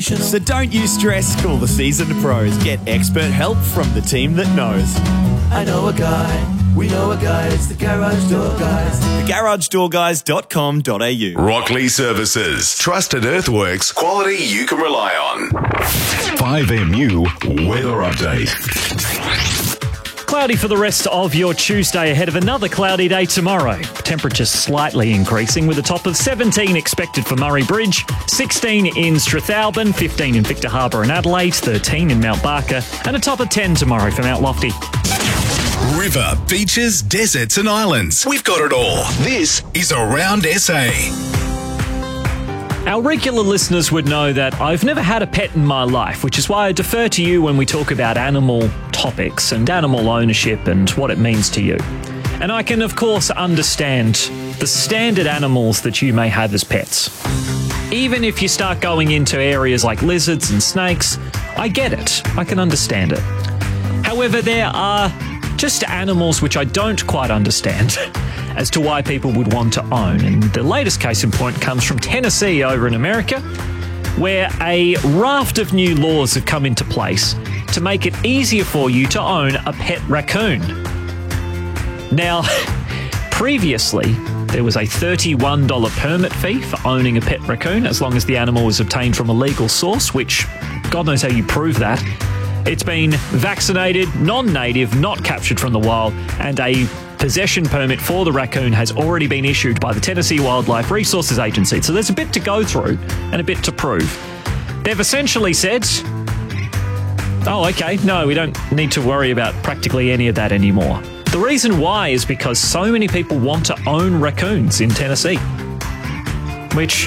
So don't you stress, call the seasoned pros. Get expert help from the team that knows. I know a guy, we know a guy, it's the Garage Door Guys. TheGarageDoorGuys.com.au. Rockley Services. Trusted earthworks. Quality you can rely on. 5MU Weather Update. Cloudy for the rest of your Tuesday ahead of another cloudy day tomorrow. Temperatures slightly increasing with a top of 17 expected for Murray Bridge, 16 in Strathalbyn, 15 in Victor Harbour and Adelaide, 13 in Mount Barker, and a top of 10 tomorrow for Mount Lofty. River, beaches, deserts and islands. We've got it all. This is Around SA. Our regular listeners would know that I've never had a pet in my life, which is why I defer to you when we talk about animal topics and animal ownership and what it means to you. And I can, of course, understand the standard animals that you may have as pets. Even if you start going into areas like lizards and snakes, I get it. I can understand it. However, there are just animals which I don't quite understand as to why people would want to own. And the latest case in point comes from Tennessee over in America, where a raft of new laws have come into place to make it easier for you to own a pet raccoon. Now, previously, there was a $31 permit fee for owning a pet raccoon as long as the animal was obtained from a legal source, which God knows how you prove that. It's been vaccinated, non-native, not captured from the wild, and a possession permit for the raccoon has already been issued by the Tennessee Wildlife Resources Agency. So there's a bit to go through and a bit to prove. They've essentially said, oh, okay, no, we don't need to worry about practically any of that anymore. The reason why is because so many people want to own raccoons in Tennessee. Which,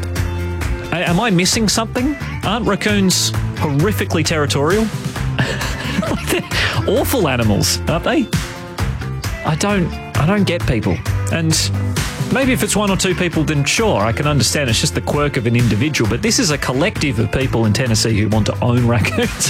am I missing something? Aren't raccoons horrifically territorial? They're awful animals, aren't they? I don't get people. And maybe if it's one or two people, then sure, I can understand. It's just the quirk of an individual. But this is a collective of people in Tennessee who want to own raccoons.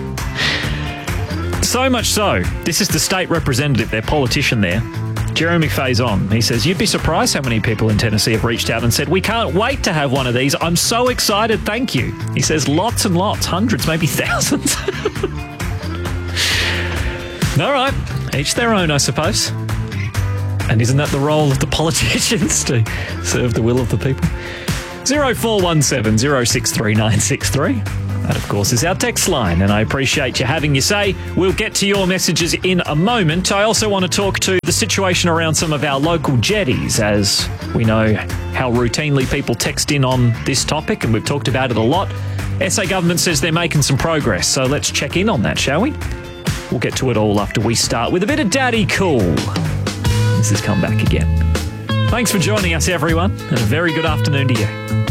So much so, this is the state representative, their politician there, Jeremy Faison. He says, you'd be surprised how many people in Tennessee have reached out and said, we can't wait to have one of these. I'm so excited, thank you. He says lots and lots, hundreds, maybe thousands. All right, each their own, I suppose. And isn't that the role of the politicians, to serve the will of the people? 0417 063 963. That, of course, is our text line, and I appreciate you having your say. We'll get to your messages in a moment. I also want to talk to the situation around some of our local jetties, as we know how routinely people text in on this topic, and we've talked about it a lot. SA government says they're making some progress, so let's check in on that, shall we? We'll get to it all after we start with a bit of Daddy Cool. This has come back again. Thanks for joining us, everyone, and a very good afternoon to you.